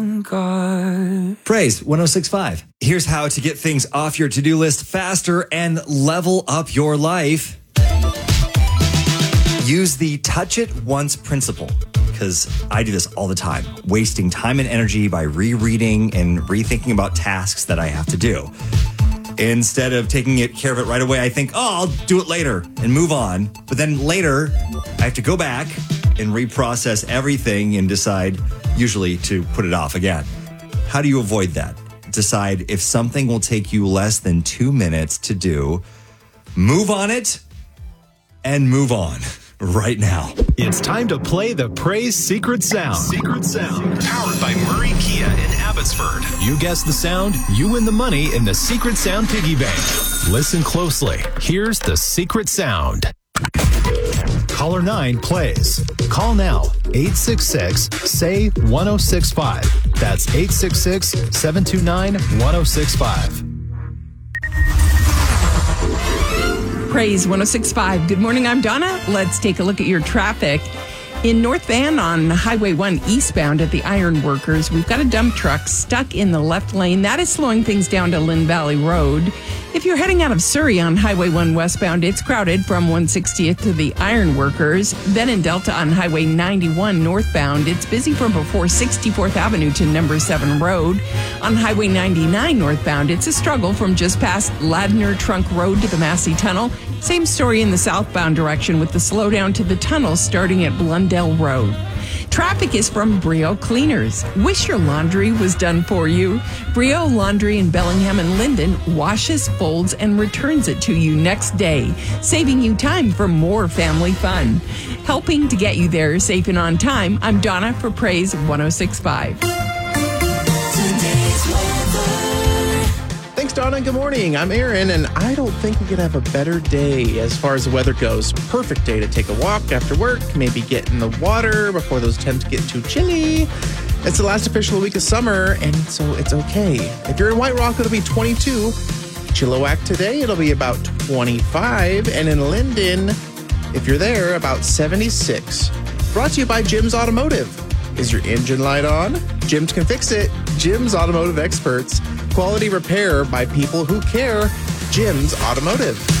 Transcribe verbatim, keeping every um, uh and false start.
God. Praise one oh six point five. Here's how to get things off your to-do list faster and level up your life. Use the touch it once principle, because I do this all the time, wasting time and energy by rereading and rethinking about tasks that I have to do. Instead of taking it care of it right away, I think, oh, I'll do it later and move on. But then later, I have to go back and reprocess everything and decide, usually, to put it off again. How do you avoid that? Decide if something will take you less than two minutes to do, move on it, and move on right now. It's time to play the Praise Secret Sound. Secret Sound. Powered by Murray Kia in Abbotsford. You guess the sound, you win the money in the Secret Sound Piggy Bank. Listen closely. Here's the Secret Sound. Caller nine plays. Call now. eight six six, S A Y, one oh six five. That's eight six six, seven two nine, one oh six five. Praise one oh six point five. Good morning, I'm Donna. Let's take a look at your traffic. In North Van on Highway one eastbound at the Iron Workers, we've got a dump truck stuck in the left lane. That is slowing things down to Lynn Valley Road. If you're heading out of Surrey on Highway one westbound, it's crowded from one sixtieth to the Iron Workers. Then in Delta on Highway ninety-one northbound, it's busy from before sixty-fourth Avenue to number seven Road. On Highway ninety-nine northbound, it's a struggle from just past Ladner Trunk Road to the Massey Tunnel. Same story in the southbound direction with the slowdown to the tunnel starting at Blundell Road. Traffic is from Brio Cleaners. Wish your laundry was done for you. Brio Laundry in Bellingham and Linden washes, folds, and returns it to you next day, saving you time for more family fun. Helping to get you there safe and on time, I'm Donna for Praise one oh six point five. Thanks, Donna. Good morning. I'm Aaron, and I don't think we could have a better day as far as the weather goes. Perfect day to take a walk after work, maybe get in the water before those temps get too chilly. It's the last official week of summer, and so it's okay. If you're in White Rock, it'll be twenty-two. Chilliwack today, it'll be about twenty-five. And in Linden, if you're there, about seventy-six. Brought to you by Jim's Automotive. Is your engine light on? Jim's can fix it. Jim's Automotive Experts. Quality repair by people who care. Jim's Automotive.